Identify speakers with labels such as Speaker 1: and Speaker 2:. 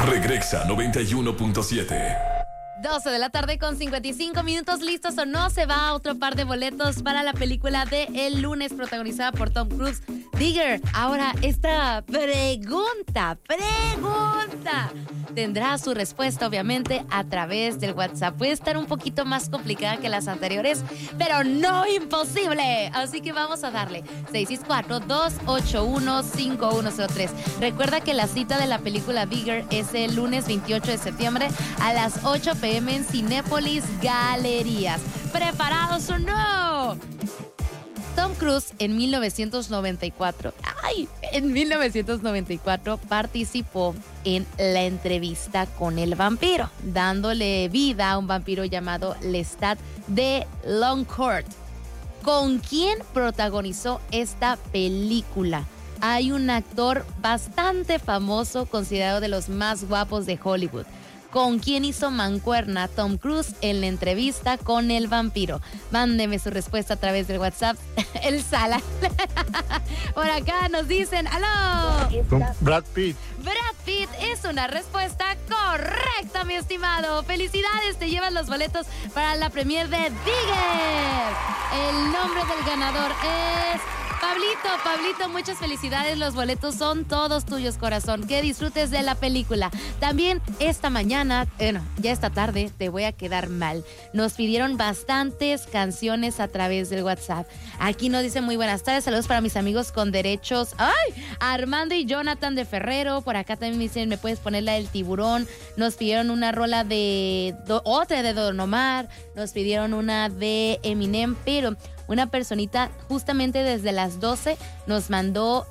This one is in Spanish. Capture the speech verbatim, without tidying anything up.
Speaker 1: Regresa noventa y uno punto siete.
Speaker 2: doce de la tarde con cincuenta y cinco minutos. ¿Listos o no? Se va otro par de boletos para la película de El Lunes, protagonizada por Tom Cruise, Digger. Ahora, esta pregunta, pregunta, tendrá su respuesta, obviamente, a través del WhatsApp. Puede estar un poquito más complicada que las anteriores, pero no imposible. Así que vamos a darle. seis seis cuatro, dos ocho uno, cinco uno cero tres. Recuerda que la cita de la película Digger es el lunes veintiocho de septiembre a las ocho p m en Cinépolis Galerías. ¿Preparados o no? Tom Cruise en mil novecientos noventa y cuatro, ay, en mil novecientos noventa y cuatro participó en La entrevista con el vampiro, dándole vida a un vampiro llamado Lestat de Longcourt. ¿Con quién protagonizó esta película? Hay un actor bastante famoso, considerado de los más guapos de Hollywood. ¿Con quién hizo mancuerna Tom Cruise en la entrevista con el vampiro? Mándeme su respuesta a través del WhatsApp. El Sala. Por acá nos dicen, ¡aló!
Speaker 3: Brad Pitt.
Speaker 2: Brad Pitt es una respuesta correcta, mi estimado. ¡Felicidades! Te llevas los boletos para la premier de Digger. El nombre del ganador es Pablito. Pablito, muchas felicidades. Los boletos son todos tuyos, corazón. Que disfrutes de la película. También esta mañana, bueno, ya esta tarde, te voy a quedar mal. Nos pidieron bastantes canciones a través del WhatsApp. Aquí nos dicen muy buenas tardes. Saludos para mis amigos con derechos. ¡Ay! Armando y Jonathan de Ferrero. Por acá también me dicen, ¿me puedes poner la del Tiburón? Nos pidieron una rola de... Do, otra de Don Omar. Nos pidieron una de Eminem, pero... una personita justamente desde las doce nos mandó